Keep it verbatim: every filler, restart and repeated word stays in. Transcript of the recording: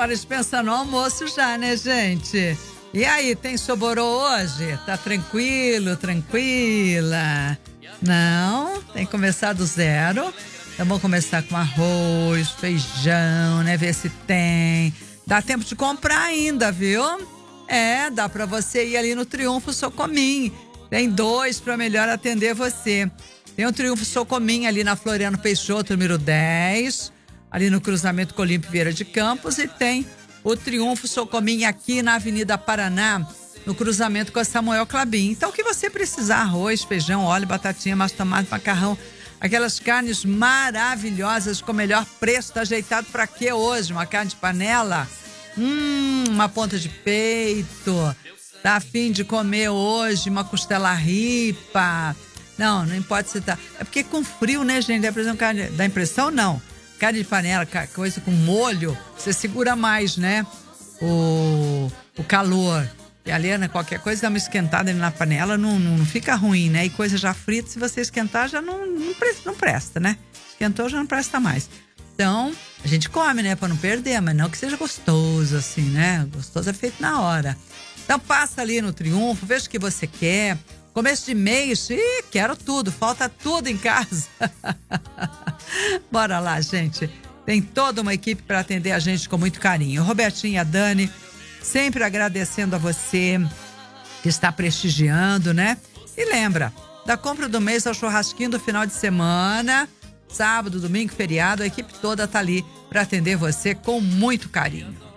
horas pensando no almoço já, né, gente? E aí, tem soborô hoje? Tá tranquilo, tranquila? Não? Tem que começar do zero. Então vamos começar com arroz, feijão, né? Ver se tem. Dá tempo de comprar ainda, viu? É, dá pra você ir ali no Triunfo Socomim. Tem dois pra melhor atender você. Tem o Triunfo Socomim ali na Floriano Peixoto, número dez, ali no cruzamento com Olímpio Vieira de Campos, e tem o Triunfo Socomim aqui na Avenida Paraná, no cruzamento com a Samuel Clabin. Então, o que você precisar: arroz, feijão, óleo, batatinha, massa, tomate, macarrão, aquelas carnes maravilhosas com o melhor preço. Tá ajeitado pra quê hoje? Uma carne de panela? Hum, uma ponta de peito. Tá a fim de comer hoje uma costela ripa? Não, não importa se tá. É porque com frio, né, gente? Dá impressão, carne, dá impressão não. Carne de panela, coisa com molho, você segura mais, né? O, o calor. E ali, né, qualquer coisa dá uma esquentada ali na panela, não, não, não fica ruim, né? E coisa já frita, se você esquentar, já não, não, presta, não presta, né? Esquentou, já não presta mais. Então, a gente come, né? Pra não perder, mas não que seja gostoso, assim, né? Gostoso é feito na hora. Então, passa ali no Triunfo, veja o que você quer. Começo de mês, ih, quero tudo, falta tudo em casa. Bora lá, gente. Tem toda uma equipe para atender a gente com muito carinho. O Robertinho e a Dani, sempre agradecendo a você que está prestigiando, né? E lembra, da compra do mês ao churrasquinho do final de semana, sábado, domingo, feriado, a equipe toda tá ali para atender você com muito carinho.